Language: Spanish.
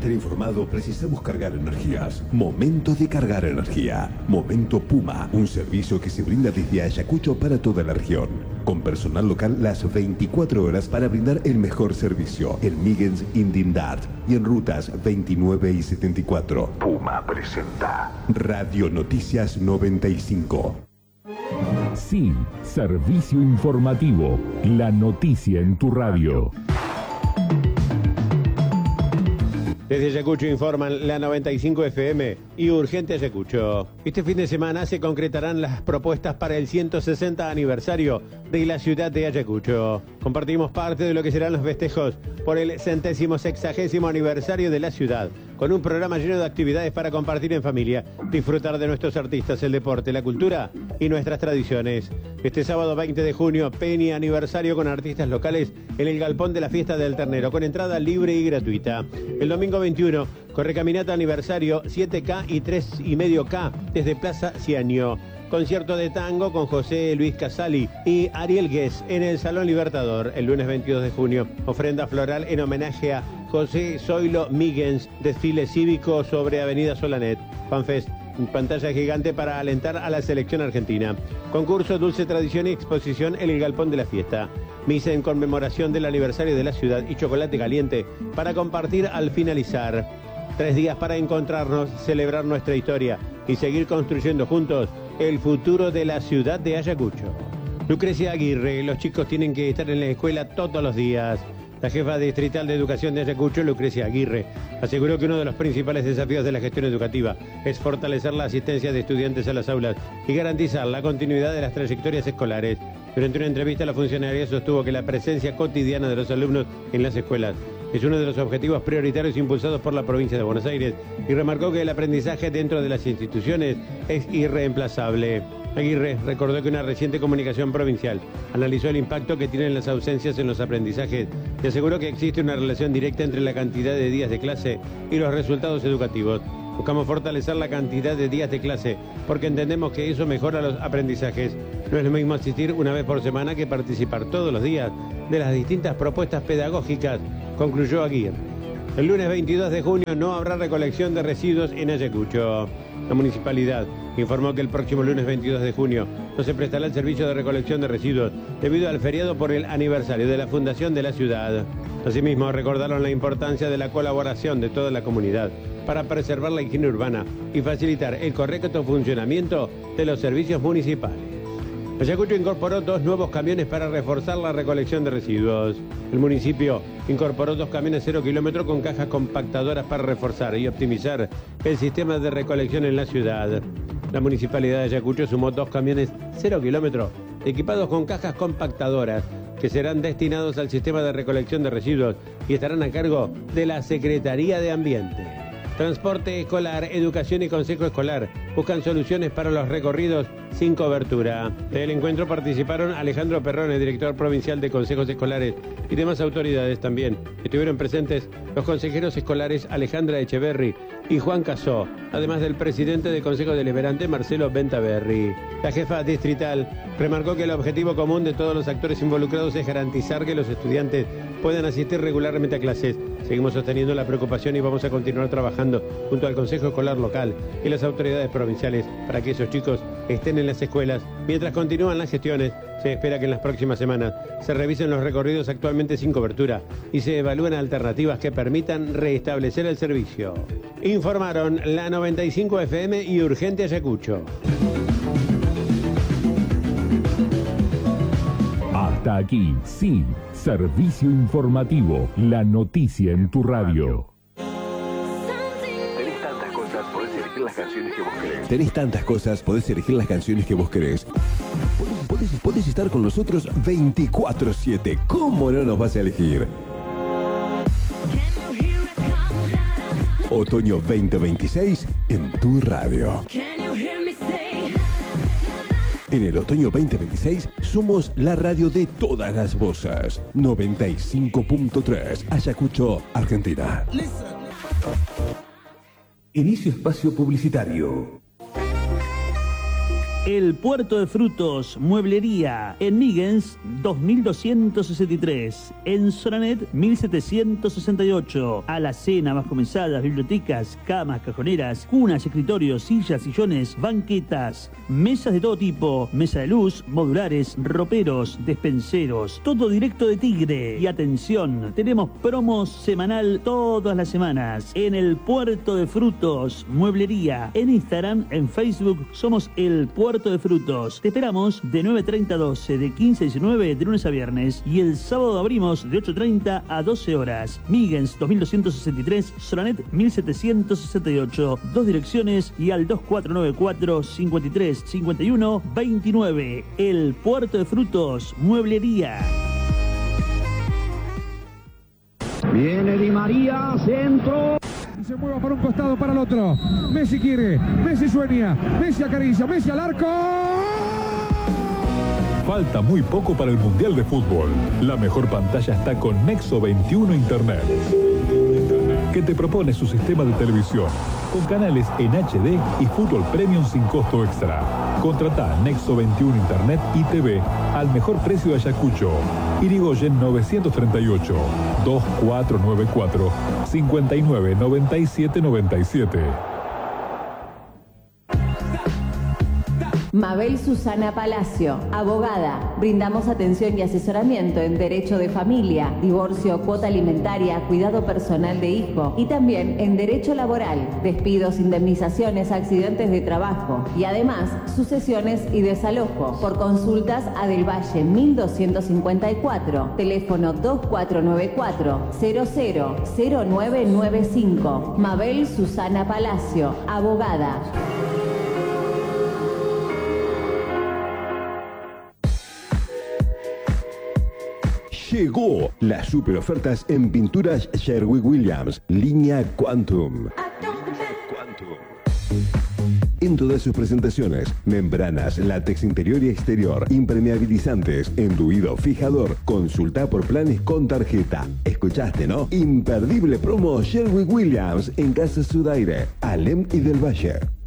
estar informado, precisamos cargar energías. Momento de cargar energía. Momento Puma, un servicio que se brinda desde Ayacucho para toda la región. Con personal local las 24 horas para brindar el mejor servicio. En Migens Indindart y en rutas 29 y 74. Puma presenta Radio Noticias 95. Sí, servicio informativo. La noticia en tu radio. Desde Ayacucho informan la 95 FM y Urgente Ayacucho. Este fin de semana se concretarán las propuestas para el 160 aniversario de la ciudad de Ayacucho. Compartimos parte de lo que serán los festejos por el 160º aniversario de la ciudad, con un programa lleno de actividades para compartir en familia, disfrutar de nuestros artistas, el deporte, la cultura y nuestras tradiciones. Este sábado 20 de junio, Peña aniversario con artistas locales en el Galpón de la Fiesta del Ternero, con entrada libre y gratuita. El domingo 21, correcaminata aniversario 7K y 3,5K desde Plaza Ciaño. Concierto de tango con José Luis Casali y Ariel Guess en el Salón Libertador. El lunes 22 de junio, ofrenda floral en homenaje a José Zoilo Migens, desfile cívico sobre Avenida Solanet. FanFest, pantalla gigante para alentar a la selección argentina. Concurso Dulce Tradición y exposición en el Galpón de la Fiesta. Misa en conmemoración del aniversario de la ciudad y chocolate caliente para compartir al finalizar. 3 días para encontrarnos, celebrar nuestra historia y seguir construyendo juntos el futuro de la ciudad de Ayacucho. Lucrecia Aguirre, los chicos tienen que estar en la escuela todos los días. La jefa distrital de educación de Ayacucho, Lucrecia Aguirre, aseguró que uno de los principales desafíos de la gestión educativa es fortalecer la asistencia de estudiantes a las aulas y garantizar la continuidad de las trayectorias escolares. Durante una entrevista, la funcionaria sostuvo que la presencia cotidiana de los alumnos en las escuelas es uno de los objetivos prioritarios impulsados por la provincia de Buenos Aires y remarcó que el aprendizaje dentro de las instituciones es irreemplazable. Aguirre recordó que una reciente comunicación provincial analizó el impacto que tienen las ausencias en los aprendizajes y aseguró que existe una relación directa entre la cantidad de días de clase y los resultados educativos. Buscamos fortalecer la cantidad de días de clase porque entendemos que eso mejora los aprendizajes. No es lo mismo asistir una vez por semana que participar todos los días de las distintas propuestas pedagógicas, concluyó Aguirre. El lunes 22 de junio no habrá recolección de residuos en Ayacucho. La municipalidad informó que el próximo lunes 22 de junio no se prestará el servicio de recolección de residuos debido al feriado por el aniversario de la fundación de la ciudad. Asimismo, recordaron la importancia de la colaboración de toda la comunidad para preservar la higiene urbana y facilitar el correcto funcionamiento de los servicios municipales. Ayacucho incorporó 2 nuevos camiones para reforzar la recolección de residuos. El municipio incorporó 2 camiones 0 kilómetro con cajas compactadoras para reforzar y optimizar el sistema de recolección en la ciudad. La municipalidad de Ayacucho sumó 2 camiones 0 kilómetro equipados con cajas compactadoras que serán destinados al sistema de recolección de residuos y estarán a cargo de la Secretaría de Ambiente. Transporte escolar, educación y consejo escolar buscan soluciones para los recorridos sin cobertura. Del encuentro participaron Alejandro Perrone, director provincial de consejos escolares, y demás autoridades también. Estuvieron presentes los consejeros escolares Alejandra Echeverri y Juan Casó, además del presidente del Consejo Deliberante, Marcelo Bentaberri. La jefa distrital remarcó que el objetivo común de todos los actores involucrados es garantizar que los estudiantes puedan asistir regularmente a clases. Seguimos sosteniendo la preocupación y vamos a continuar trabajando junto al Consejo Escolar Local y las autoridades provinciales para que esos chicos estén en las escuelas. Mientras continúan las gestiones, se espera que en las próximas semanas se revisen los recorridos actualmente sin cobertura y se evalúen alternativas que permitan restablecer el servicio. Informaron la 95 FM y Urgente Ayacucho. Hasta aquí, sí, servicio informativo, la noticia en tu radio. Tenés tantas cosas, podés elegir las canciones que vos querés. Tenés tantas cosas, podés elegir las canciones que vos querés. Podés estar con nosotros 24/7. ¿Cómo no nos vas a elegir? Otoño 2026 en tu radio. En el otoño 2026 somos la radio de todas las voces. 95.3 Ayacucho, Argentina. Inicio espacio publicitario. El Puerto de Frutos, Mueblería, en Migens 2263, en Soranet 1768, alacena, bajo mesadas, bibliotecas, camas, cajoneras, cunas, escritorios, sillas, sillones, banquetas, mesas de todo tipo, mesa de luz, modulares, roperos, despenseros, todo directo de Tigre. Y atención, tenemos promos semanal todas las semanas en el Puerto de Frutos, Mueblería, en Instagram, en Facebook, somos el Puerto de Frutos. Te esperamos de 9:30 a 12, de 15 a 19, de lunes a viernes. Y el sábado abrimos de 8:30 a 12 horas. Migens 2263, Soranet 1768. 2 direcciones y al 2494 53 51 29. El Puerto de Frutos, Mueblería. Viene Di María, centro. Se mueva para un costado, para el otro. Messi quiere, Messi sueña, Messi acaricia, Messi al arco. Falta muy poco para el Mundial de Fútbol. La mejor pantalla está con Nexo 21 Internet, que te propone su sistema de televisión con canales en HD y fútbol premium sin costo extra. Contratá Nexo 21 Internet y TV al mejor precio de Ayacucho. Irigoyen 938 2494 59 97 97. Mabel Susana Palacio, abogada. Brindamos atención y asesoramiento en derecho de familia, divorcio, cuota alimentaria, cuidado personal de hijo y también en derecho laboral, despidos, indemnizaciones, accidentes de trabajo y además sucesiones y desalojo. Por consultas a Del Valle 1254, teléfono 2494 000995. Mabel Susana Palacio, abogada. Llegó las super ofertas en pinturas Sherwin-Williams, línea Quantum. En todas sus presentaciones, membranas, látex interior y exterior, impermeabilizantes, enduido, fijador. Consulta por planes con tarjeta. ¿Escuchaste, no? Imperdible promo Sherwin-Williams en Casa Sudaire, Alem y Del Valle.